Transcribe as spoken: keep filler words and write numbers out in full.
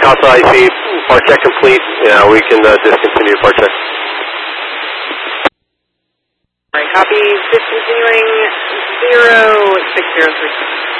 Casa I C, part check complete. Yeah, we can uh, discontinue part check. All right, copy, discontinuing zero six zero three.